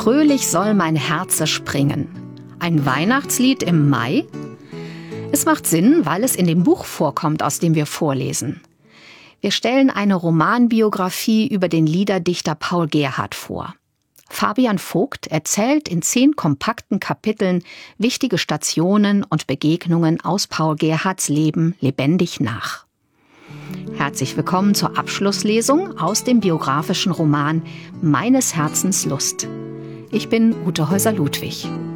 Fröhlich soll mein Herze springen. Ein Weihnachtslied im Mai? Es macht Sinn, weil es in dem Buch vorkommt, aus dem wir vorlesen. Wir stellen eine Romanbiografie über den Liederdichter Paul Gerhardt vor. Fabian Vogt erzählt in 10 kompakten Kapiteln wichtige Stationen und Begegnungen aus Paul Gerhardts Leben lebendig nach. Herzlich willkommen zur Abschlusslesung aus dem biografischen Roman Meines Herzens Lust. Ich bin Ute Häuser-Ludwig.